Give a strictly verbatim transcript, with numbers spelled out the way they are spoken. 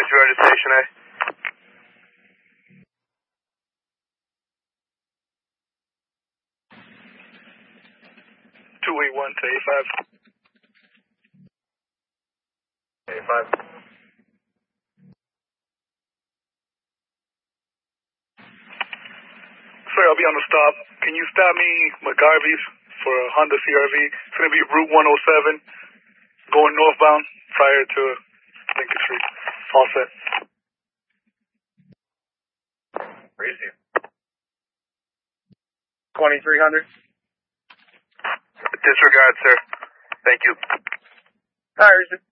Roger, Roger, Station A. two eight one to eight five. eight five. Sir, I'll be on the stop. Can you stop me, McGarvey's, for a Honda C R V? It's going to be Route one oh seven, going northbound prior to Lincoln Street. All set. Receive. twenty-three hundred. Disregard, sir. Thank you. All right, Richard.